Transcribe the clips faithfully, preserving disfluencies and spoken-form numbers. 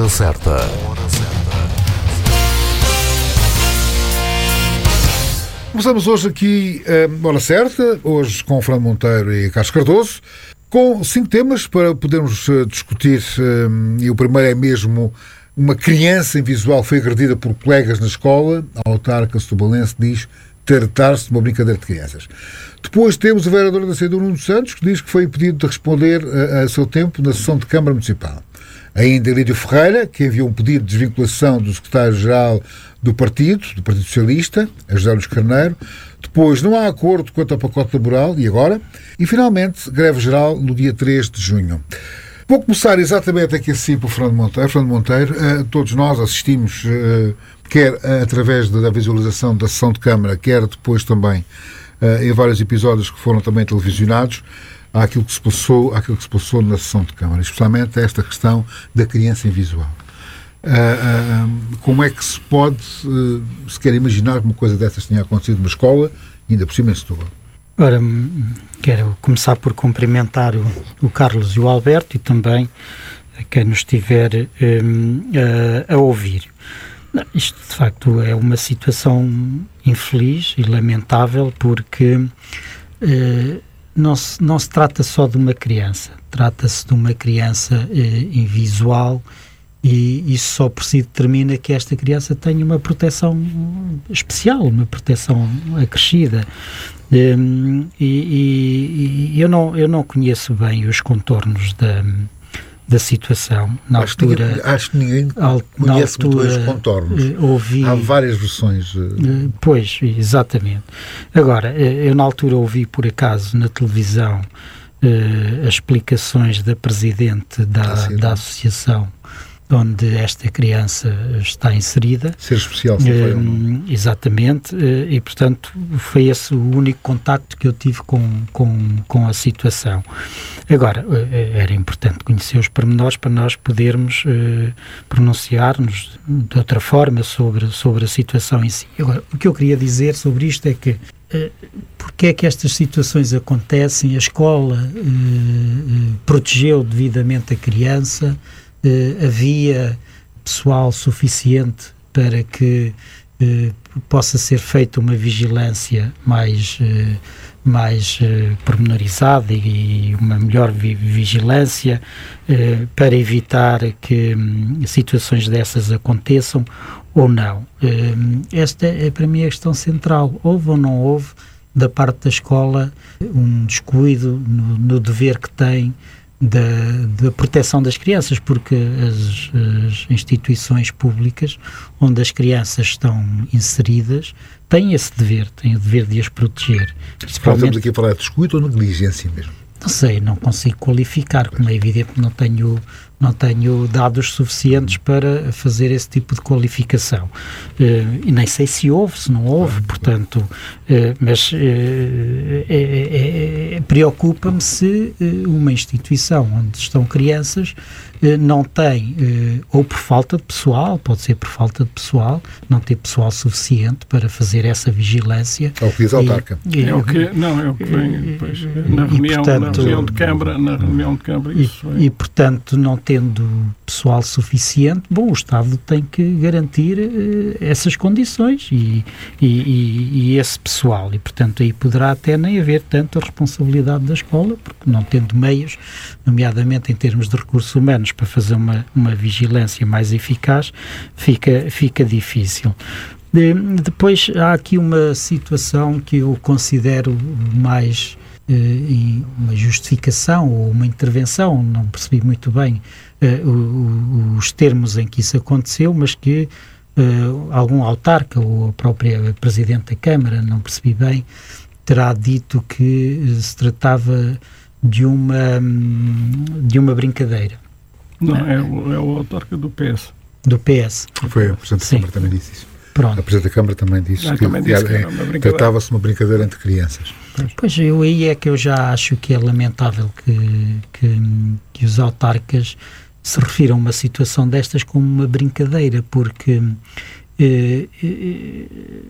hora certa. Começamos hoje aqui a Hora Certa, hoje com Fernando Monteiro e Carlos Cardoso, com cinco temas para podermos uh, discutir, um, e o primeiro é mesmo uma criança invisual foi agredida por colegas na escola. A autarca setubalense diz tratar-se de uma brincadeira de crianças. Depois temos o vereador da saída, Nuno Santos, que diz que foi impedido de responder a, a seu tempo na sessão de Câmara Municipal. Ainda Lídio Ferreira, que enviou um pedido de desvinculação do secretário-geral do partido, do Partido Socialista, a José Luís Carneiro. Depois, não há acordo quanto ao pacote laboral, e agora? E, finalmente, greve geral no dia três de junho. Vou começar exatamente aqui assim por Fernando Monteiro. Fernando Monteiro, uh, todos nós assistimos, uh, quer uh, através da visualização da sessão de Câmara, quer depois também uh, em vários episódios que foram também televisionados, àquilo que se passou, àquilo que se passou na sessão de Câmara, especialmente esta questão da criança invisual. Uh, uh, como é que se pode uh, se quer imaginar que uma coisa dessas tenha acontecido numa escola, ainda por cima em Setúbal? Ora, quero começar por cumprimentar o, o Carlos e o Alberto e também a quem nos estiver um, a, a ouvir. Não, isto, de facto, é uma situação infeliz e lamentável porque uh, não, se, não se trata só de uma criança, trata-se de uma criança uh, invisual. E isso só por si determina que esta criança tenha uma proteção especial, uma proteção acrescida. Um, e, e, e eu, não, eu não conheço bem os contornos da, da situação. Na acho, altura, ninguém, acho que ninguém al, conhece altura, muito bem os contornos. Ouvi, Há várias versões. Uh, pois, exatamente. Agora, eu na altura ouvi por acaso na televisão uh, as explicações da presidente da, ah, sim, da associação onde esta criança está inserida. Ser especial, se foi, uh, exatamente, uh, e portanto foi esse o único contacto que eu tive com, com, com a situação. Agora, uh, era importante conhecer os pormenores para nós podermos uh, pronunciar-nos de outra forma sobre, sobre a situação em si. Agora, o que eu queria dizer sobre isto é que uh, porque é que estas situações acontecem? A escola uh, uh, protegeu devidamente a criança. Uh, havia pessoal suficiente para que uh, possa ser feita uma vigilância mais, uh, mais uh, pormenorizada e uma melhor vi- vigilância uh, para evitar que um, situações dessas aconteçam ou não. Uh, esta é para mim a questão central. Houve ou não houve da parte da escola um descuido no, no dever que tem Da, da proteção das crianças, porque as, as instituições públicas onde as crianças estão inseridas têm esse dever, têm o dever de as proteger. Estamos aqui a falar de descuido ou negligência mesmo? Não sei, não consigo qualificar, como é evidente, não tenho, não tenho dados suficientes para fazer esse tipo de qualificação. Uh, e nem sei se houve, se não houve, portanto, uh, mas uh, é, é, é, preocupa-me se uh, uma instituição onde estão crianças uh, não tem, uh, ou por falta de pessoal, pode ser por falta de pessoal, não ter pessoal suficiente para fazer essa vigilância. É o que diz a autarca. E, é o que, não, é o que vem depois, na reunião, e, portanto, na reunião de Câmara, na reunião de Câmara, isso e, e, portanto, não tendo pessoal suficiente, bom, o Estado tem que garantir uh, essas condições e, e, e, e esse pessoal, e, portanto, aí poderá até nem haver tanta responsabilidade da escola, porque não tendo meios, nomeadamente em termos de recursos humanos, para fazer uma, uma vigilância mais eficaz, fica, fica difícil. De, depois, há aqui uma situação que eu considero mais Uh, uma justificação ou uma intervenção, não percebi muito bem uh, o, o, os termos em que isso aconteceu, mas que uh, algum autarca ou a própria Presidente da Câmara, não percebi bem, terá dito que uh, se tratava de uma, de uma brincadeira. Não, é o, é o autarca do P S. Do P S. Foi, a Presidente da Câmara também disse isso. Pronto. A Presidente da Câmara também disse ah, que, também disse que, que tratava-se de uma brincadeira entre crianças. Pois, eu aí é que eu já acho que é lamentável que, que, que os autarcas se refiram a uma situação destas como uma brincadeira, porque eh, eh,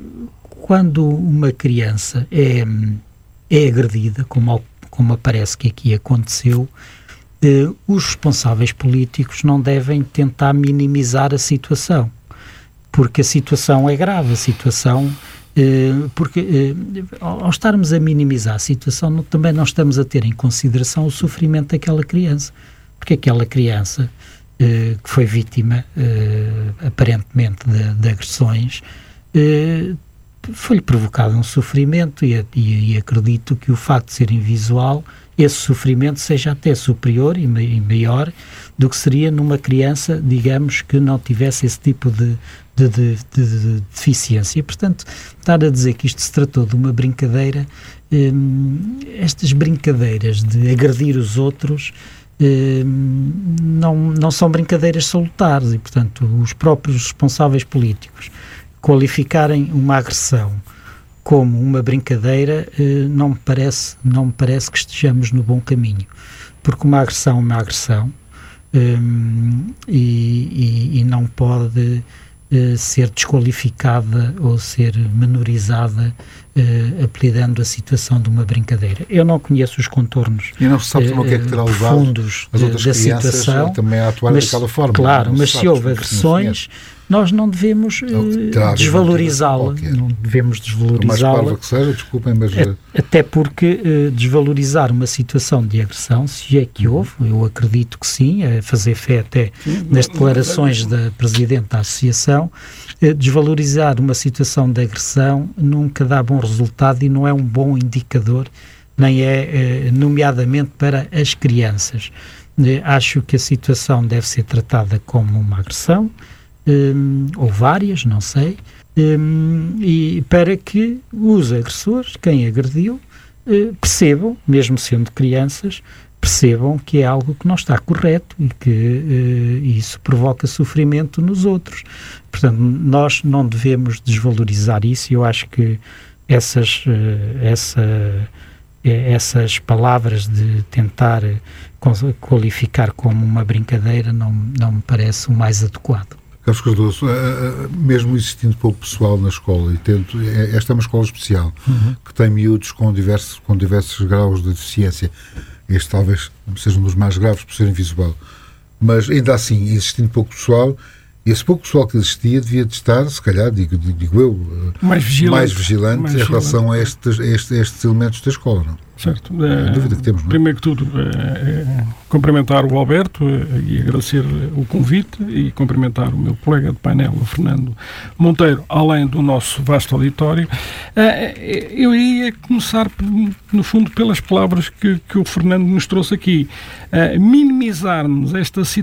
quando uma criança é, é agredida, como, como parece que aqui aconteceu, Uh, os responsáveis políticos não devem tentar minimizar a situação, porque a situação é grave, a situação, uh, porque uh, ao estarmos a minimizar a situação, não, também não estamos a ter em consideração o sofrimento daquela criança, porque aquela criança uh, que foi vítima, uh, aparentemente, de, de agressões, uh, foi-lhe provocado um sofrimento e, e, e acredito que o facto de ser invisual, esse sofrimento seja até superior e, e maior do que seria numa criança, digamos, que não tivesse esse tipo de, de, de, de, de deficiência. Portanto, estar a dizer que isto se tratou de uma brincadeira, hum, estas brincadeiras de agredir os outros hum, não, não são brincadeiras salutares e, portanto, os próprios responsáveis políticos qualificarem uma agressão como uma brincadeira, eh, não me parece, não me parece que estejamos no bom caminho, porque uma agressão é uma agressão eh, e, e, e não pode eh, ser desqualificada ou ser menorizada eh, apelidando a situação de uma brincadeira. Eu não conheço os contornos e não se sabe eh, o que é que terá levado fundos as de, outras da crianças situação, também a atuar mas, daquela forma. claro, não mas se, sabe, houve agressões, nós não devemos uh, desvalorizá-la, não devemos desvalorizá-la. Mais parva que seja, desculpem, mas... Até porque uh, desvalorizar uma situação de agressão, se é que houve, eu acredito que sim, a fazer fé até sim, nas declarações da Presidente da Associação, uh, desvalorizar uma situação de agressão nunca dá bom resultado e não é um bom indicador, nem é, uh, nomeadamente para as crianças. Uh, acho que a situação deve ser tratada como uma agressão, Um, ou várias, não sei, um, e para que os agressores, quem agrediu, uh, percebam, mesmo sendo crianças, percebam que é algo que não está correto e que uh, isso provoca sofrimento nos outros. Portanto, nós não devemos desvalorizar isso e eu acho que essas, uh, essa, essas palavras de tentar qualificar como uma brincadeira não, não me parece o mais adequado. Carlos Cardoso, mesmo existindo pouco pessoal na escola, e tendo, esta é uma escola especial, uhum. que tem miúdos com diversos, com diversos graus de deficiência, este talvez seja um dos mais graves por ser invisual, mas ainda assim, existindo pouco pessoal, esse pouco pessoal que existia devia de estar, se calhar, digo, digo eu, mais vigilante, mais vigilante mais em vigilante. relação a estes, a estes, a estes elementos da escola, não? Certo. É a dúvida que temos, não é? Primeiro que tudo, é, é, cumprimentar o Alberto é, e agradecer o convite e cumprimentar o meu colega de painel, o Fernando Monteiro, além do nosso vasto auditório. É, eu ia começar, no fundo, pelas palavras que, que o Fernando nos trouxe aqui. É, minimizarmos esta situação